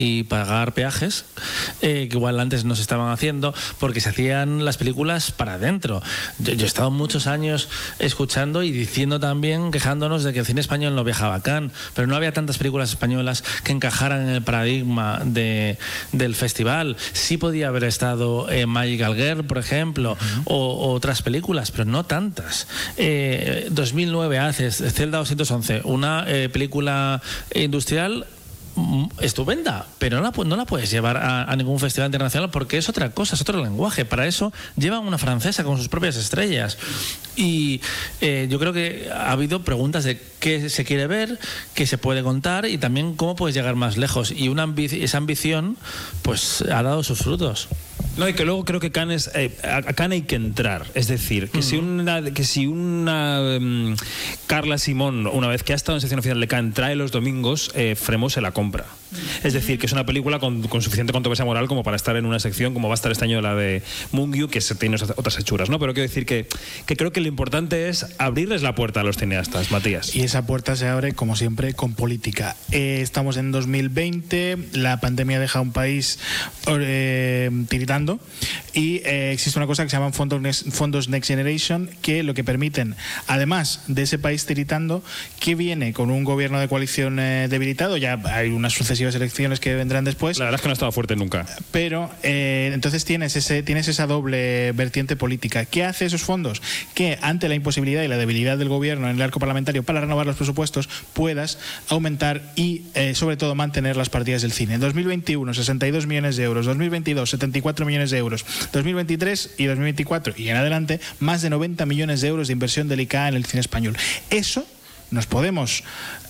y pagar peajes, que igual antes no se estaban haciendo, porque se hacían las películas para adentro. Yo he estado muchos años escuchando y diciendo también, quejándonos de que el cine español no viajaba a Cannes, pero no había tantas películas españolas que encajaran en el paradigma del festival. Sí podía haber estado Magical Girl, por ejemplo, o otras películas, pero no tantas. 2009 haces Celda 211, una película industrial estupenda, pero no la puedes llevar a ningún festival internacional porque es otra cosa, es otro lenguaje. Para eso llevan una francesa con sus propias estrellas. Y yo creo que ha habido preguntas de qué se quiere ver, qué se puede contar y también cómo puedes llegar más lejos. Y esa ambición pues ha dado sus frutos. No, y que luego creo que a Cannes hay que entrar. Es decir, que si una Carla Simón, una vez que ha estado en sección oficial de Cannes, trae los domingos, Fremo se la compra. Es decir, que es una película con suficiente controversia moral como para estar en una sección, como va a estar este año la de Mungyu, que tiene otras hechuras, ¿no? Pero quiero decir que creo que lo importante es abrirles la puerta a los cineastas, Matías. Y esa puerta se abre, como siempre, con política. Estamos en 2020, la pandemia deja a un país tiritando y existe una cosa que se llaman fondos Next Generation, que lo que permiten, además de ese país tiritando, que viene con un gobierno de coalición debilitado, ya hay unas sucesivas elecciones que vendrán después. La verdad es que no ha estado fuerte nunca. Pero entonces tienes esa doble vertiente política. ¿Qué hace esos fondos? Que ante la imposibilidad y la debilidad del gobierno en el arco parlamentario para renovar los presupuestos, puedas aumentar y sobre todo mantener las partidas del cine. En 2021, 62 millones de euros. 2022, 74 millones de euros. 2023 y 2024 y en adelante, más de 90 millones de euros de inversión del ICA en el cine español. Eso nos podemos,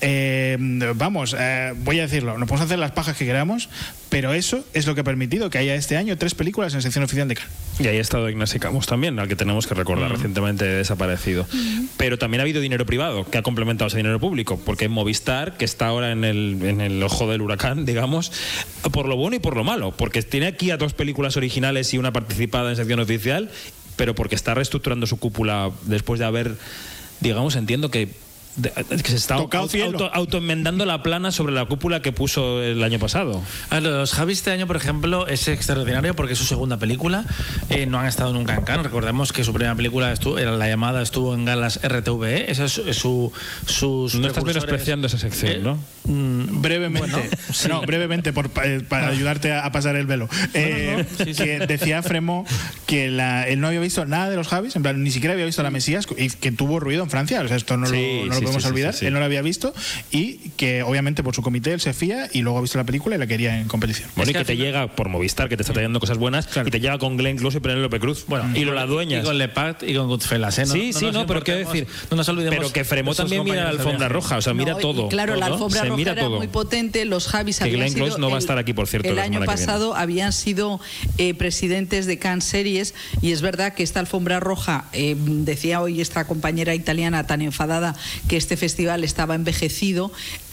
voy a decirlo, nos podemos hacer las pajas que queramos, pero eso es lo que ha permitido que haya este año 3 películas en sección oficial de Cannes. Y ahí ha estado Ignasi Camus también, al que tenemos que recordar, recientemente desaparecido. Pero también ha habido dinero privado que ha complementado ese dinero público, porque Movistar, que está ahora en el ojo del huracán, digamos, por lo bueno y por lo malo, porque tiene aquí a 2 películas originales y una participada en sección oficial, pero porque está reestructurando su cúpula después de haber, digamos, entiendo que se está autoenmendando la plana sobre la cúpula que puso el año pasado. Los Javis este año, por ejemplo, es extraordinario porque es su segunda película. No han estado nunca en Cannes. Recordemos que su primera película era La Llamada, estuvo en galas RTVE. Esa es sus no estás menospreciando esa sección, ¿no? Brevemente, bueno, sí. No, brevemente para ayudarte a pasar el velo. Sí. Que decía Fremo que él no había visto nada de los Javis, en plan, ni siquiera había visto La Mesías, y que tuvo ruido en Francia. O sea, esto no lo podemos olvidar. Él no lo había visto y que obviamente por su comité él se fía y luego ha visto la película y la quería en competición. Bueno, y que te llega por Movistar, que te está trayendo cosas buenas, claro. Y te llega con Glenn Close y Penélope Cruz. Bueno, y la dueñas. Y con Lepard y con Goodfellas, ¿eh? Pero quiero decir, no nos olvidemos. Pero que Fremo también mira la alfombra roja, o sea, mira todo. Claro, la alfombra roja era muy potente. Los Javis habían sido. Glenn Close no va a estar aquí, por cierto. El año pasado habían sido presidentes de Cannes Series y es verdad que esta alfombra roja, decía hoy esta compañera italiana tan enfadada que este festival estaba envejecido.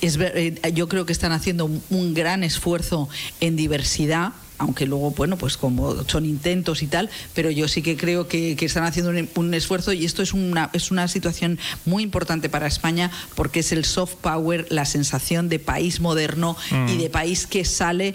Yo creo que están haciendo un gran esfuerzo en diversidad, aunque luego, bueno, pues como son intentos y tal, pero yo sí que creo que están haciendo un esfuerzo y esto es una situación muy importante para España porque es el soft power, la sensación de país moderno y de país que sale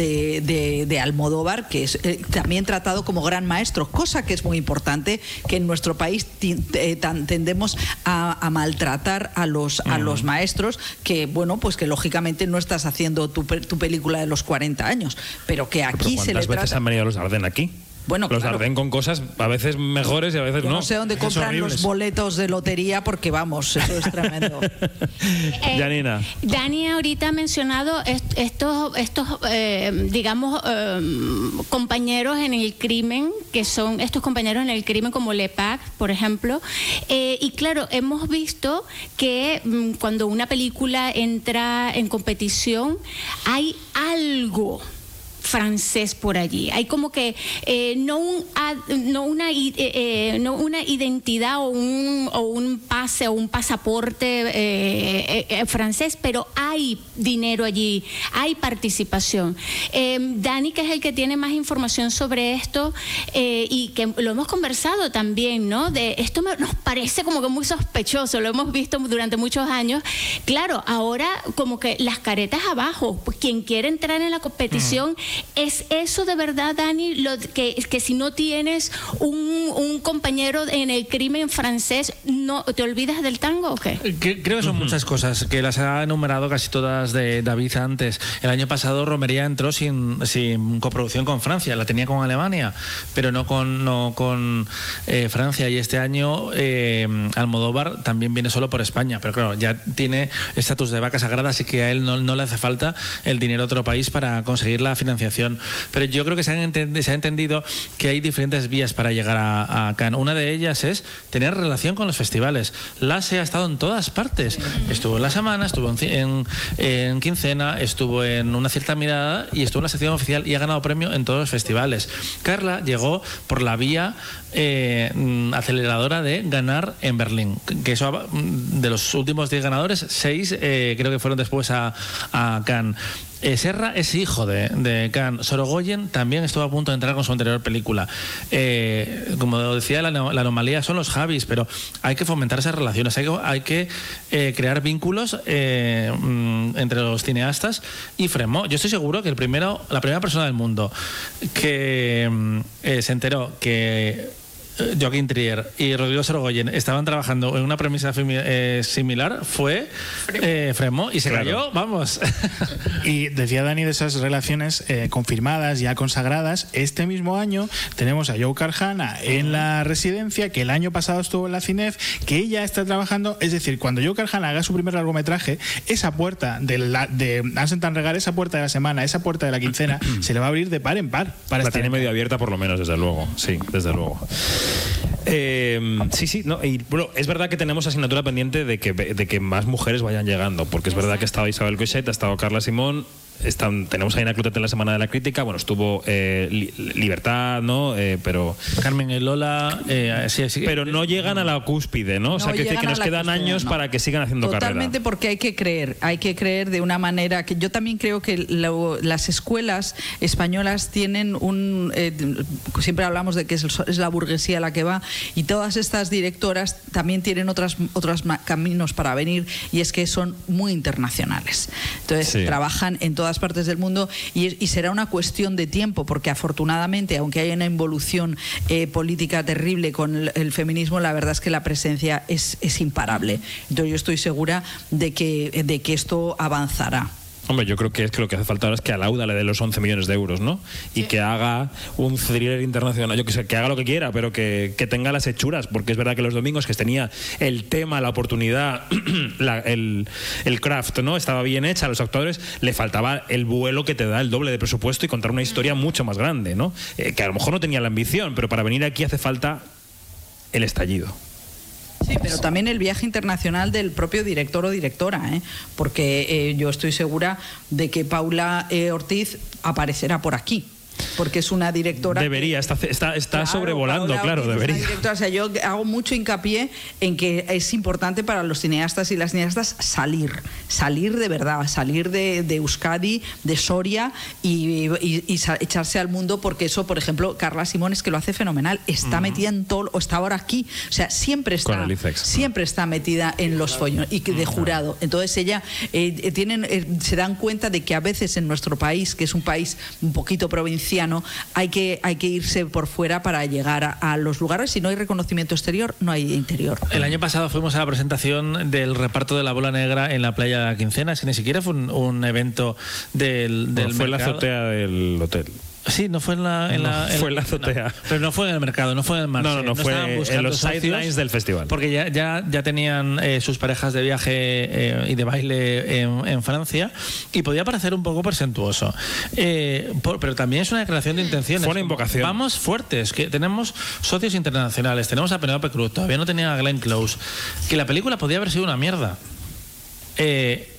de Almodóvar, que es también tratado como gran maestro, cosa que es muy importante, que en nuestro país tendemos a maltratar a los maestros, que bueno, pues que lógicamente no estás haciendo tu película de los 40 años, pero que aquí ¿cuántas veces han venido los Dardenne aquí? Bueno, los Dardenne con cosas a veces mejores y a veces no. No sé dónde compran los boletos de lotería porque vamos, eso es tremendo. Janina. Dani ahorita ha mencionado estos digamos, compañeros en el crimen, que son estos compañeros en el crimen como Lepard, por ejemplo. Y claro, hemos visto que cuando una película entra en competición hay algo francés por allí. Hay como que no una identidad o un pase o un pasaporte francés, pero hay dinero allí, hay participación. Dani, que es el que tiene más información sobre esto, y que lo hemos conversado también, ¿no? De esto nos parece como que muy sospechoso, lo hemos visto durante muchos años. Claro, ahora como que las caretas abajo, quien quiere entrar en la competición, ¿es eso de verdad, Dani, que si no tienes un compañero en el crimen francés, no te olvidas del tango o qué? Creo que son muchas cosas, que las ha enumerado casi todas de David antes. El año pasado Romería entró sin coproducción con Francia, la tenía con Alemania, pero no con Francia, y este año Almodóvar también viene solo por España, pero claro, ya tiene estatus de vaca sagrada, así que a él no le hace falta el dinero de otro país para conseguir la financiación. Pero yo creo que se ha entendido que hay diferentes vías para llegar a Cannes. Una de ellas es tener relación con los festivales. LASE ha estado en todas partes. Estuvo en La Semana, estuvo en Quincena, estuvo en Una cierta mirada y estuvo en la sección oficial y ha ganado premio en todos los festivales. Carla llegó por la vía aceleradora de ganar en Berlín, que eso, de los últimos 10 ganadores, 6 creo que fueron después a Cannes. Serra es hijo de Cannes. Sorogoyen también estuvo a punto de entrar con su anterior película. Como decía, la anomalía son los Javis, pero hay que fomentar esas relaciones, hay que crear vínculos entre los cineastas y Frémaux. Yo estoy seguro que la primera persona del mundo que se enteró que Joaquín Trier y Rodrigo Sorogoyen estaban trabajando en una premisa similar fue Frémaux, y se cayó, vamos. Y decía Dani de esas relaciones confirmadas, ya consagradas. Este mismo año tenemos a Joe Carhana en La Residencia, que el año pasado estuvo en la Cinef, que ella está trabajando. Es decir, cuando Joe Carhana haga su primer largometraje, esa puerta de Ansen tan Regar, esa puerta de La Semana, esa puerta de la Quincena, se le va a abrir de par en par. La tiene medio abierta, por lo menos, desde luego. Sí, desde luego. Sí, no, y bueno, es verdad que tenemos asignatura pendiente de que más mujeres vayan llegando, porque es verdad que ha estado Isabel Coixet, ha estado Carla Simón, tenemos a Aina Clotet en la Semana de la Crítica, bueno, estuvo Libertad, ¿no? Pero Carmen y Lola, sí. Pero no llegan a la cúspide, ¿no? O sea, que nos quedan años para que sigan haciendo carrera. Totalmente, porque hay que creer de una manera que yo también creo que las escuelas españolas tienen siempre hablamos de que es la burguesía la que va, y todas estas directoras también tienen otros caminos para venir, y es que son muy internacionales. Entonces, trabajan en todas partes del mundo, y será una cuestión de tiempo, porque afortunadamente, aunque haya una involución política terrible con el feminismo, la verdad es que la presencia es imparable. Entonces yo estoy segura de que esto avanzará. Hombre, yo creo que lo que hace falta ahora es que a Lauda le dé los 11 millones de euros, ¿no? Y que haga un thriller internacional, yo que sé, que haga lo que quiera, pero que tenga las hechuras, porque es verdad que los domingos que tenía el tema, la oportunidad, el craft, ¿no? Estaba bien hecha, a los actores le faltaba el vuelo que te da el doble de presupuesto y contar una historia mucho más grande, ¿no? Que a lo mejor no tenía la ambición, pero para venir aquí hace falta el estallido. Sí, pero también el viaje internacional del propio director o directora, porque yo estoy segura de que Paula Ortiz aparecerá por aquí, porque es una directora. Debería, está sobrevolando, Paula claro, Ortiz debería. O sea, yo hago mucho hincapié en que es importante para los cineastas y las cineastas salir de verdad, salir de Euskadi, de Soria y echarse al mundo, porque eso, por ejemplo, Carla Simón es que lo hace fenomenal, está metida en todo, o está ahora aquí, o sea, siempre está metida en los follones y de jurado. Entonces ella se dan cuenta de que a veces en nuestro país, que es un país un poquito provinciano, hay que irse por fuera para llegar a los lugares. Si no hay reconocimiento exterior, no hay interior. El año pasado fuimos a la presentación del reparto de La Bola Negra en la playa de la Quincena, si ni siquiera fue un evento del fue en la mercado. azotea del hotel. Sí, no fue en la fue en la azotea. No, pero no fue en el mercado, no fue en el Marché. No fue en los sidelines del festival. Porque ya tenían sus parejas de viaje y de baile en Francia, y podía parecer un poco presuntuoso. Pero también es una declaración de intenciones. Fue una invocación. Vamos fuertes, que tenemos socios internacionales, tenemos a Penélope Cruz, todavía no tenía a Glenn Close, que la película podía haber sido una mierda.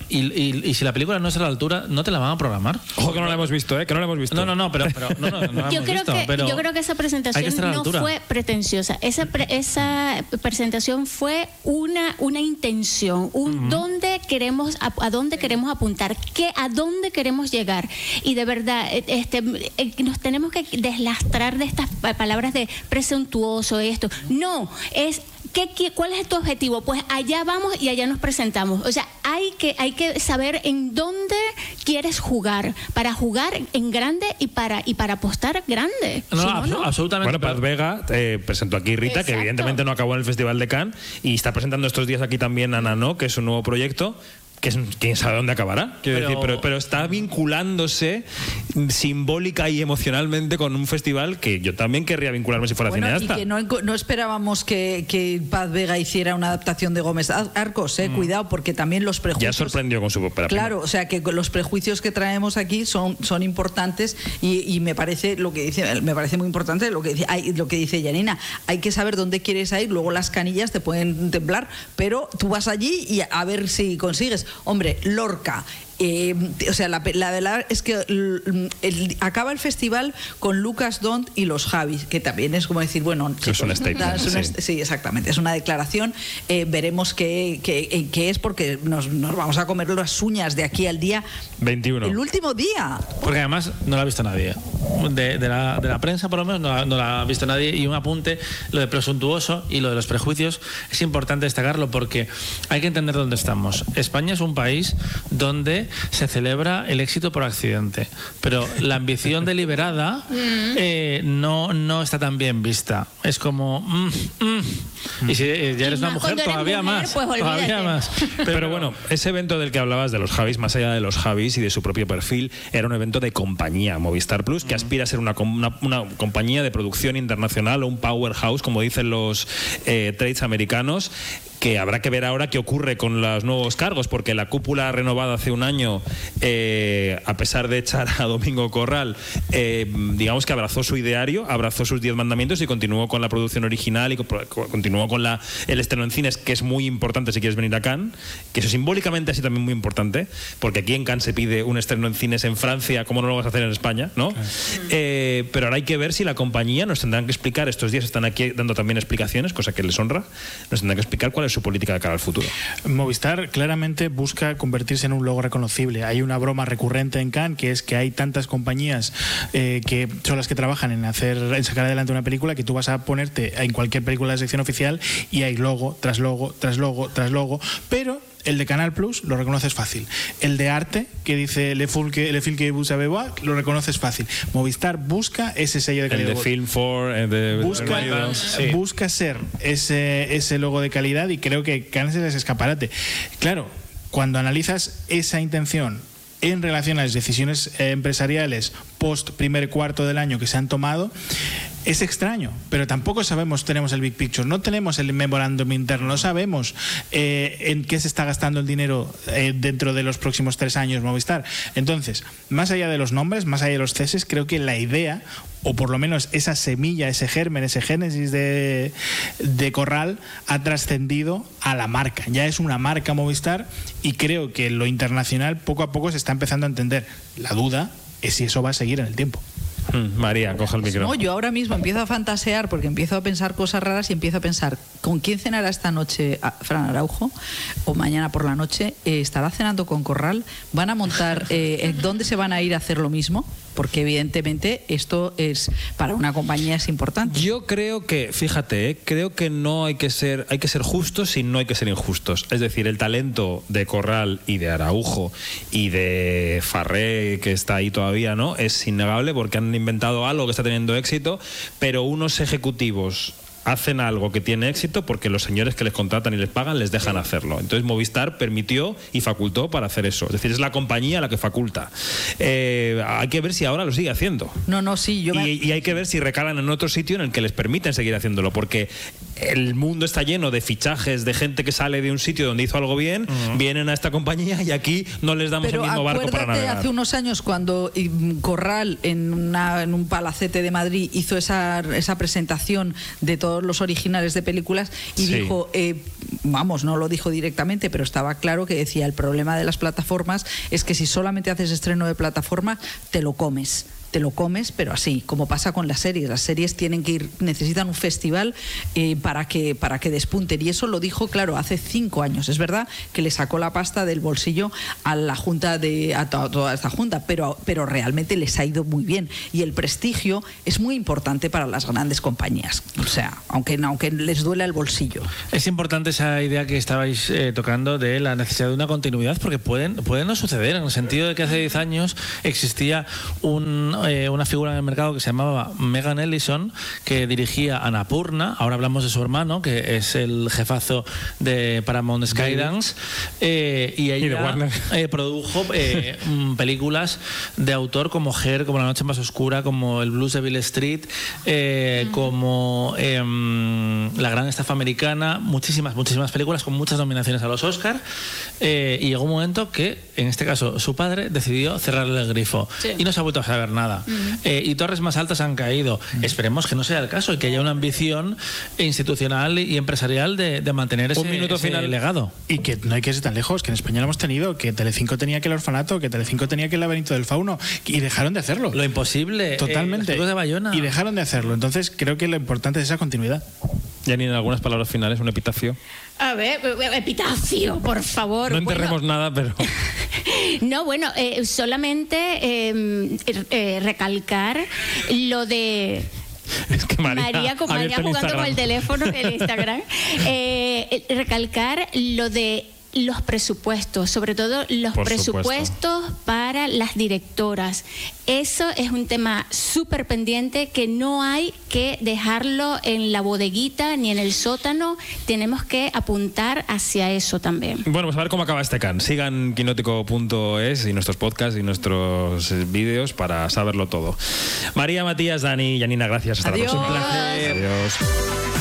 Y si la película no es a la altura, no te la van a programar. Ojo que no la hemos visto, que no la hemos visto. No, pero no la hemos visto. Yo creo que esa presentación no fue pretenciosa. Esa presentación fue una intención, dónde queremos, a dónde queremos apuntar, a dónde queremos llegar. Y de verdad, nos tenemos que deslastrar de estas palabras de presuntuoso, esto. No, es ¿cuál es tu objetivo? Pues allá vamos y allá nos presentamos. O sea, hay que saber en dónde quieres jugar, para jugar en grande y para apostar grande. No, absolutamente. Bueno, Paz Vega presentó aquí Rita, que evidentemente no acabó en el Festival de Cannes, y está presentando estos días aquí también Anano, que es un nuevo proyecto, que quién sabe dónde acabará, pero está vinculándose simbólica y emocionalmente con un festival que yo también querría vincularme si fuera cineasta. Y que no esperábamos que Paz Vega hiciera una adaptación de Gómez Arcos, cuidado, porque también los prejuicios... Ya sorprendió con su ópera prima. Claro, o sea que los prejuicios que traemos aquí son importantes y me parece muy importante lo que dice Janina. Hay que saber dónde quieres ir, luego las canillas te pueden temblar, pero tú vas allí y a ver si consigues. Hombre, Lorca. O sea, es que acaba el festival con Lucas Dont y los Javis, que también es como decir, bueno, que es un statement. Sí, exactamente, es una declaración. Veremos qué es, porque nos vamos a comer las uñas de aquí al día 21. El último día. Porque además no la ha visto nadie. De la prensa, por lo menos, no la ha visto nadie. Y un apunte, lo de presuntuoso y lo de los prejuicios, es importante destacarlo porque hay que entender dónde estamos. España es un país donde se celebra el éxito por accidente, pero la ambición deliberada no está tan bien vista. Es como y si ya eres una mujer, todavía más, pues todavía más. Pero bueno, ese evento del que hablabas de los Javis, más allá de los Javis y de su propio perfil, era un evento de compañía, Movistar Plus, que aspira a ser una compañía de producción internacional o un powerhouse, como dicen los trades americanos, que habrá que ver ahora qué ocurre con los nuevos cargos, porque la cúpula renovada hace un año, a pesar de echar a Domingo Corral, digamos que abrazó su ideario, abrazó sus 10 mandamientos y continuó con la producción original y continuó con el estreno en cines, que es muy importante si quieres venir a Cannes, que eso simbólicamente ha sido también muy importante, porque aquí en Cannes se pide un estreno en cines en Francia, ¿cómo no lo vas a hacer en España? ¿No? Claro. Pero ahora hay que ver si la compañía nos tendrán que explicar, estos días están aquí dando también explicaciones, cosa que les honra, nos tendrán que explicar cuál es su política de cara al futuro. Movistar claramente busca convertirse en un logo reconocible. Hay una broma recurrente en Cannes, que es que hay tantas compañías que son las que trabajan en sacar adelante una película, que tú vas a ponerte en cualquier película de sección oficial y hay logo tras logo tras logo tras logo, pero el de Canal Plus lo reconoces fácil. El de arte, que dice Le Film que vous savez voir, lo reconoces fácil. Movistar busca ese sello de calidad. El de Film 4, busca ser ese logo de calidad, y creo que Cannes es escaparate. Claro, cuando analizas esa intención en relación a las decisiones empresariales post primer cuarto del año que se han tomado, es extraño, pero tampoco tenemos el big picture, no tenemos el memorándum interno, no sabemos en qué se está gastando el dinero dentro de los próximos 3 años Movistar. Entonces, más allá de los nombres, más allá de los ceses, creo que la idea, o por lo menos esa semilla, ese germen, ese génesis de Corral, ha trascendido a la marca. Ya es una marca Movistar, y creo que lo internacional poco a poco se está empezando a entender. La duda es si eso va a seguir en el tiempo. María, coja el micrófono. No, yo ahora mismo empiezo a fantasear, porque empiezo a pensar cosas raras y empiezo a pensar, ¿con quién cenará esta noche Fran Araujo? O mañana por la noche, ¿estará cenando con Corral? ¿Van a montar, dónde se van a ir a hacer lo mismo? Porque evidentemente esto es, para una compañía es importante. Yo creo que, fíjate, creo que no hay que ser justos y no hay que ser injustos. Es decir, el talento de Corral y de Araujo y de Farré, que está ahí todavía, ¿no? Es innegable, porque han inventado algo que está teniendo éxito, pero unos ejecutivos hacen algo que tiene éxito porque los señores que les contratan y les pagan les dejan hacerlo. Entonces Movistar permitió y facultó para hacer eso. Es decir, es la compañía la que faculta. Hay que ver si ahora lo sigue haciendo. Sí. Y hay que ver si recalan en otro sitio en el que les permiten seguir haciéndolo, porque el mundo está lleno de fichajes de gente que sale de un sitio donde hizo algo bien, vienen a esta compañía y aquí no les damos el mismo barco para navegar. Hace unos años cuando Corral en un palacete de Madrid hizo esa presentación de todos los originales de películas y dijo, vamos, no lo dijo directamente, pero estaba claro que decía, el problema de las plataformas es que si solamente haces estreno de plataforma, te lo comes, pero así, como pasa con las series. Las series necesitan un festival para que despunten. Y eso lo dijo, claro, hace 5 años. Es verdad que le sacó la pasta del bolsillo a la junta a toda esta junta, pero realmente les ha ido muy bien. Y el prestigio es muy importante para las grandes compañías. O sea, aunque les duela el bolsillo. Es importante esa idea que estabais tocando de la necesidad de una continuidad, porque pueden no suceder, en el sentido de que hace 10 años existía una figura en el mercado que se llamaba Megan Ellison, que dirigía Annapurna. Ahora hablamos de su hermano, que es el jefazo de Paramount Skydance, y ella produjo películas de autor como Her, como La noche más oscura, como El blues de Bill Street, como La gran estafa americana, muchísimas películas con muchas nominaciones a los Oscar, y llegó un momento que, en este caso, su padre decidió cerrarle el grifo y no se ha vuelto a saber nada. Y torres más altas han caído. Esperemos que no sea el caso y que haya una ambición institucional y empresarial de mantener ese legado. Y que no hay que irse tan lejos, que en España lo hemos tenido, que Telecinco tenía que El orfanato, que Telecinco tenía que El laberinto del fauno, y dejaron de hacerlo. Lo imposible. Totalmente. Los de Bayona. Y dejaron de hacerlo. Entonces creo que lo importante es esa continuidad. Janine, algunas palabras finales, un epitafio. A ver, epitafio, por favor. No enterremos nada, pero... No, bueno, solamente recalcar lo de... Es que María jugando con el teléfono en el Instagram. Recalcar lo de los presupuestos, sobre todo los presupuestos para las directoras. Eso es un tema súper pendiente que no hay que dejarlo en la bodeguita ni en el sótano. Tenemos que apuntar hacia eso también. Bueno, pues a ver cómo acaba este Cannes. Sigan quinótico.es y nuestros podcasts y nuestros vídeos para saberlo todo. María, Matías, Dani y Janina, gracias. Hasta la próxima. Adiós. Adiós.